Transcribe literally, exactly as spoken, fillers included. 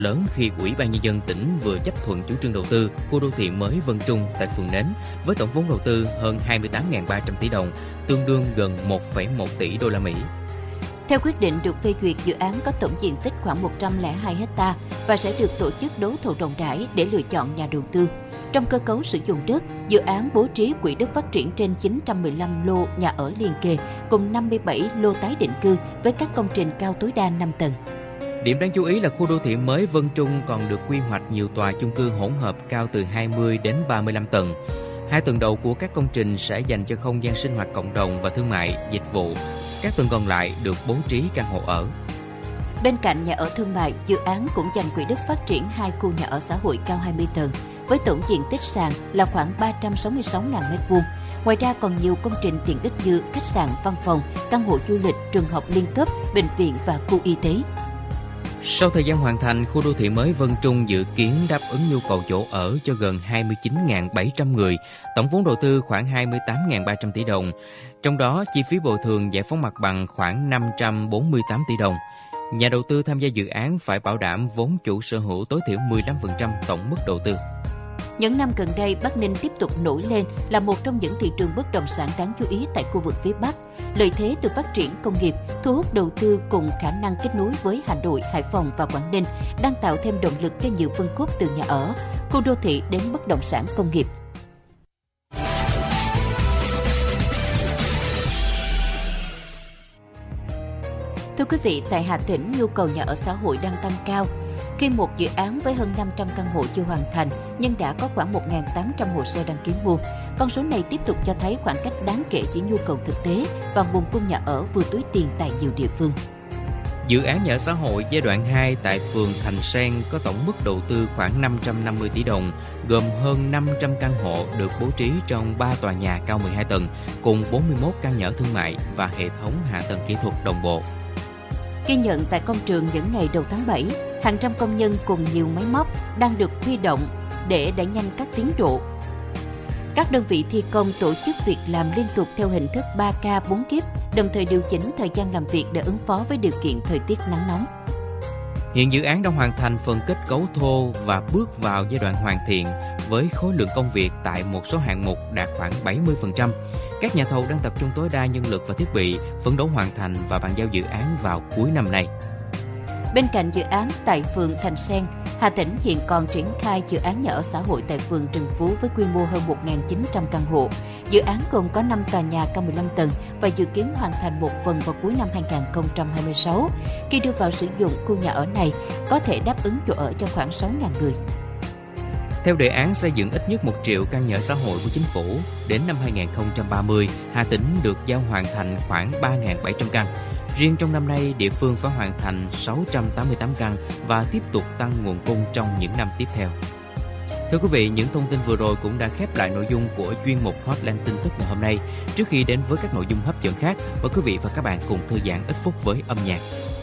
lớn khi Ủy ban Nhân dân tỉnh vừa chấp thuận chủ trương đầu tư khu đô thị mới Vân Trung tại phường Nến với tổng vốn đầu tư hơn hai mươi tám nghìn ba trăm tỷ đồng, tương đương gần một phẩy một tỷ đô la Mỹ. Theo quyết định được phê duyệt, dự án có tổng diện tích khoảng một trăm lẻ hai héc ta và sẽ được tổ chức đấu thầu rộng rãi để lựa chọn nhà đầu tư. Trong cơ cấu sử dụng đất, dự án bố trí quỹ đất phát triển trên chín trăm mười lăm lô nhà ở liền kề cùng năm mươi bảy lô tái định cư với các công trình cao tối đa năm tầng. Điểm đáng chú ý là khu đô thị mới Vân Trung còn được quy hoạch nhiều tòa chung cư hỗn hợp cao từ hai mươi đến ba mươi lăm tầng. Hai tầng đầu của các công trình sẽ dành cho không gian sinh hoạt cộng đồng và thương mại, dịch vụ. Các tầng còn lại được bố trí căn hộ ở. Bên cạnh nhà ở thương mại, dự án cũng dành quỹ đất phát triển hai khu nhà ở xã hội cao hai mươi tầng, với tổng diện tích sàn là khoảng ba trăm sáu mươi sáu nghìn mét vuông. Ngoài ra còn nhiều công trình tiện ích như khách sạn, văn phòng, căn hộ du lịch, trường học liên cấp, bệnh viện và khu y tế. Sau thời gian hoàn thành, khu đô thị mới Vân Trung dự kiến đáp ứng nhu cầu chỗ ở cho gần hai mươi chín nghìn bảy trăm người, tổng vốn đầu tư khoảng hai mươi tám nghìn ba trăm tỷ đồng. Trong đó, chi phí bồi thường giải phóng mặt bằng khoảng năm trăm bốn mươi tám tỷ đồng. Nhà đầu tư tham gia dự án phải bảo đảm vốn chủ sở hữu tối thiểu mười lăm phần trăm tổng mức đầu tư. Những năm gần đây, Bắc Ninh tiếp tục nổi lên là một trong những thị trường bất động sản đáng chú ý tại khu vực phía Bắc. Lợi thế từ phát triển công nghiệp, thu hút đầu tư cùng khả năng kết nối với Hà Nội, Hải Phòng và Quảng Ninh đang tạo thêm động lực cho nhiều phân khúc từ nhà ở, khu đô thị đến bất động sản công nghiệp. Thưa quý vị, tại Hà Tĩnh, nhu cầu nhà ở xã hội đang tăng cao. Khi một dự án với hơn năm trăm căn hộ chưa hoàn thành, nhưng đã có khoảng một nghìn tám trăm hồ sơ đăng ký mua. Con số này tiếp tục cho thấy khoảng cách đáng kể giữa nhu cầu thực tế và nguồn cung nhà ở vừa túi tiền tại nhiều địa phương. Dự án nhà ở xã hội giai đoạn hai tại phường Thành Sen có tổng mức đầu tư khoảng năm trăm năm mươi tỷ đồng, gồm hơn năm trăm căn hộ được bố trí trong ba tòa nhà cao mười hai tầng, cùng bốn mươi mốt căn nhà ở thương mại và hệ thống hạ tầng kỹ thuật đồng bộ. Ghi nhận tại công trường những ngày đầu tháng bảy, hàng trăm công nhân cùng nhiều máy móc đang được huy động để đẩy nhanh các tiến độ. Các đơn vị thi công tổ chức việc làm liên tục theo hình thức ba ca bốn kíp, đồng thời điều chỉnh thời gian làm việc để ứng phó với điều kiện thời tiết nắng nóng. Hiện dự án đã hoàn thành phần kết cấu thô và bước vào giai đoạn hoàn thiện với khối lượng công việc tại một số hạng mục đạt khoảng bảy mươi phần trăm. Các nhà thầu đang tập trung tối đa nhân lực và thiết bị, phấn đấu hoàn thành và bàn giao dự án vào cuối năm nay. Bên cạnh dự án tại phường Thành Sen, Hà Tĩnh hiện còn triển khai dự án nhà ở xã hội tại phường Trần Phú với quy mô hơn một nghìn chín trăm căn hộ. Dự án gồm có năm tòa nhà cao mười lăm tầng và dự kiến hoàn thành một phần vào cuối năm hai nghìn không trăm hai mươi sáu. Khi đưa vào sử dụng, khu nhà ở này có thể đáp ứng chỗ ở cho khoảng sáu nghìn người. Theo đề án xây dựng ít nhất một triệu căn nhà ở xã hội của chính phủ, đến năm hai nghìn không trăm ba mươi, Hà Tĩnh được giao hoàn thành khoảng ba nghìn bảy trăm căn. Riêng trong năm nay, địa phương phải hoàn thành sáu trăm tám mươi tám căn và tiếp tục tăng nguồn cung trong những năm tiếp theo. Thưa quý vị, những thông tin vừa rồi cũng đã khép lại nội dung của chuyên mục Hotline tin tức ngày hôm nay. Trước khi đến với các nội dung hấp dẫn khác, mời quý vị và các bạn cùng thư giãn ít phút với âm nhạc.